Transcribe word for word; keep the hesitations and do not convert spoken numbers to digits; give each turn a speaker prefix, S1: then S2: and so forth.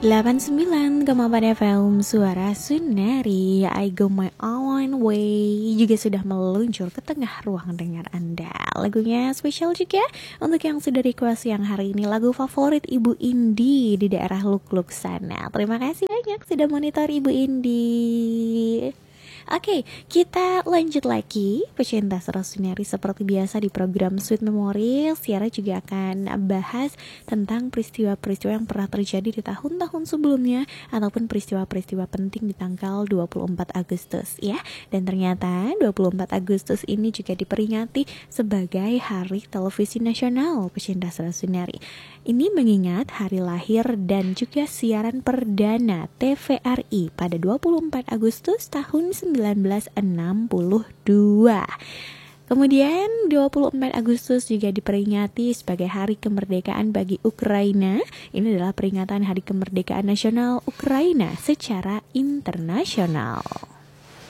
S1: delapan puluh sembilan koma empat F M Suara Sunari, I Go My Own Way juga sudah meluncur ke tengah ruang dengar Anda. Lagunya spesial juga untuk yang sudah request yang hari ini, lagu favorit Ibu Indi di daerah Luk-Luk sana. Terima kasih banyak sudah monitor Ibu Indi. Oke, kita lanjut lagi pecinta Suara Sunari. Seperti biasa di program Sweet Memories, Tiara juga akan bahas tentang peristiwa-peristiwa yang pernah terjadi di tahun-tahun sebelumnya ataupun peristiwa-peristiwa penting di tanggal dua puluh empat Agustus ya. Dan ternyata dua puluh empat Agustus ini juga diperingati sebagai Hari Televisi Nasional pecinta Suara Sunari. Ini mengingat hari lahir dan juga siaran perdana T V R I pada dua puluh empat Agustus tahun sembilan belas enam puluh dua. Kemudian dua puluh empat Agustus juga diperingati sebagai Hari Kemerdekaan bagi Ukraina. Ini adalah peringatan Hari Kemerdekaan Nasional Ukraina secara internasional.